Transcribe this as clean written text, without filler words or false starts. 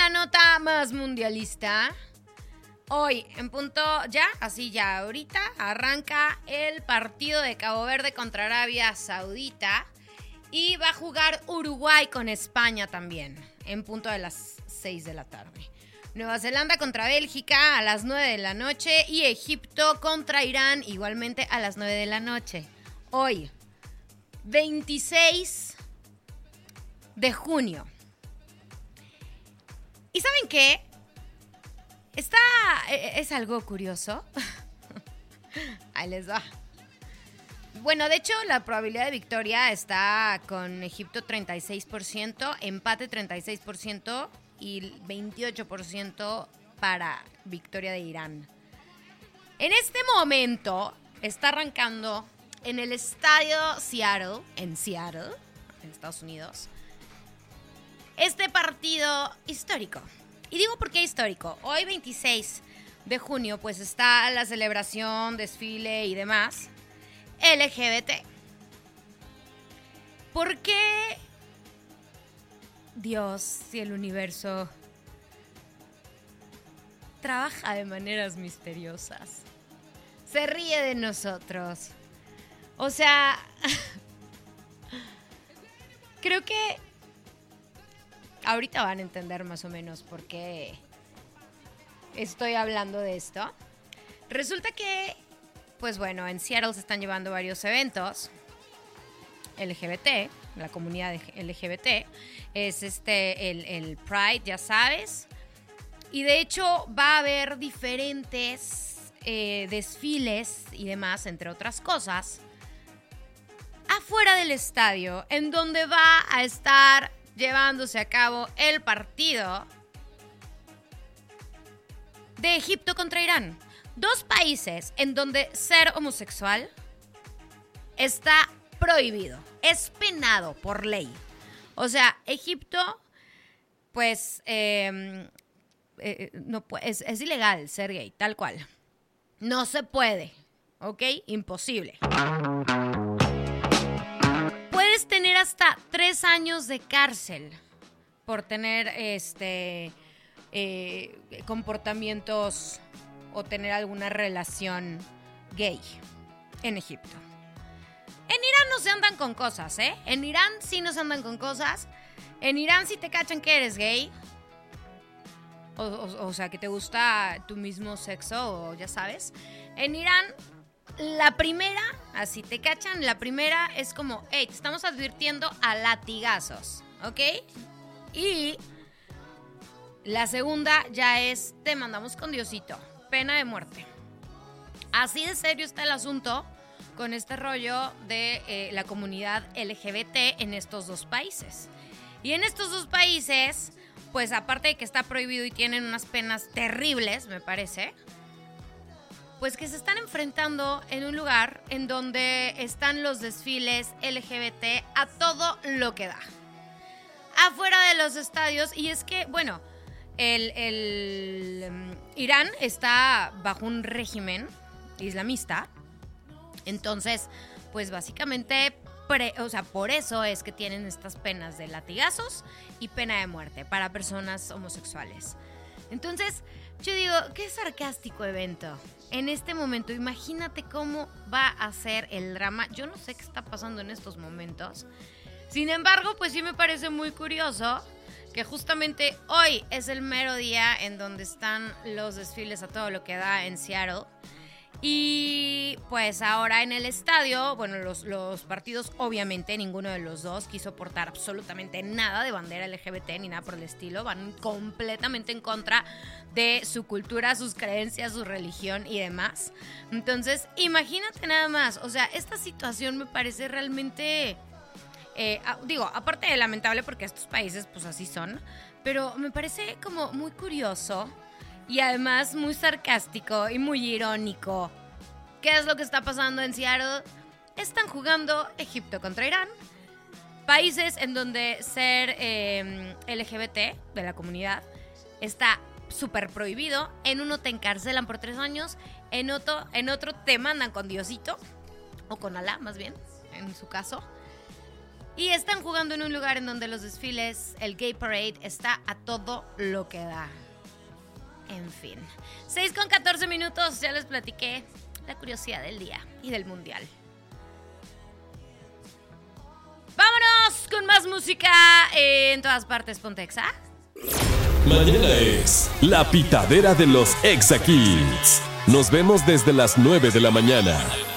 la nota más mundialista. Hoy, en punto, ya ahorita, arranca el partido de Cabo Verde contra Arabia Saudita. Y va a jugar Uruguay con España también, en punto de las 6 de la tarde. Nueva Zelanda contra Bélgica a las 9 de la noche. Y Egipto contra Irán, igualmente a las 9 de la noche. Hoy, 26 de junio. ¿Y saben qué? Es algo curioso. Ahí les va. Bueno, de hecho, la probabilidad de victoria está con Egipto 36%, empate 36% y 28% para victoria de Irán. En este momento está arrancando en el estadio Seattle, en Estados Unidos, este partido histórico. Y digo por qué histórico. Hoy 26 de junio pues está la celebración, desfile y demás LGBT. ¿Por qué Dios y el universo trabaja de maneras misteriosas? Se ríe de nosotros. O sea, creo que ahorita van a entender más o menos por qué estoy hablando de esto. Resulta que, pues bueno, en Seattle se están llevando varios eventos LGBT, la comunidad LGBT. Es el Pride, ya sabes. Y de hecho va a haber diferentes desfiles y demás, entre otras cosas, afuera del estadio, en donde va a estar llevándose a cabo el partido de Egipto contra Irán. Dos países en donde ser homosexual está prohibido, es penado por ley. O sea, Egipto, pues, no, es ilegal ser gay, tal cual. No se puede, ¿ok? Imposible. Puedes tener hasta 3 años de cárcel por tener comportamientos o tener alguna relación gay en Egipto. En Irán no se andan con cosas, ¿eh? En Irán sí no se andan con cosas. En Irán si te cachan que eres gay, o sea, que te gusta tu mismo sexo, o ya sabes. En Irán, la primera, así te cachan, la primera es como, hey, te estamos advirtiendo a latigazos, ¿ok? Y la segunda ya es, te mandamos con Diosito, pena de muerte. Así de serio está el asunto con este rollo de la comunidad LGBT en estos dos países. Y en estos dos países, pues aparte de que está prohibido y tienen unas penas terribles, me parece, pues que se están enfrentando en un lugar en donde están los desfiles LGBT a todo lo que da. Afuera de los estadios, y es que, bueno, el Irán está bajo un régimen islamista. Entonces, pues básicamente, por eso es que tienen estas penas de latigazos y pena de muerte para personas homosexuales. Entonces, yo digo, qué sarcástico evento. En este momento, imagínate cómo va a ser el drama. Yo no sé qué está pasando en estos momentos. Sin embargo, pues sí me parece muy curioso que justamente hoy es el mero día en donde están los desfiles a todo lo que da en Seattle. Y pues ahora en el estadio, bueno, los partidos, obviamente ninguno de los dos quiso portar absolutamente nada de bandera LGBT ni nada por el estilo. Van completamente en contra de su cultura, sus creencias, su religión y demás. Entonces, imagínate nada más. O sea, esta situación me parece realmente, aparte de lamentable porque estos países pues así son, pero me parece como muy curioso. Y además muy sarcástico y muy irónico. ¿Qué es lo que está pasando en Seattle? Están jugando Egipto contra Irán. Países en donde ser LGBT de la comunidad está súper prohibido. En uno te encarcelan por 3 años. En otro te mandan con Diosito. O con Alá, más bien, en su caso. Y están jugando en un lugar en donde los desfiles, el Gay Parade, está a todo lo que da. En fin. 6:14, ya les platiqué la curiosidad del día y del mundial. Vámonos con más música en todas partes, Pontexa. Mañana es la pitadera de los Exa Kids. Nos vemos desde las 9 de la mañana.